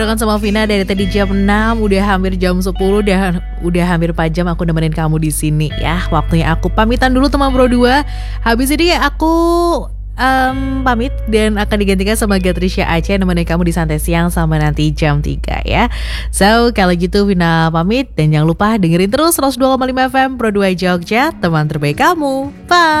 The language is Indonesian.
Dengan sama Vina dari tadi jam 6 udah hampir jam 10 udah hampir 4 jam aku nemenin kamu di sini ya. Waktunya aku pamitan dulu teman Bro 2. Habis ini aku pamit dan akan digantikan sama Gatrisha Aceh nemenin kamu di santai siang sama nanti jam 3 ya. So kalau gitu Vina pamit dan jangan lupa dengerin terus 102,5 FM Pro 2 Jogja, teman terbaik kamu. Bye.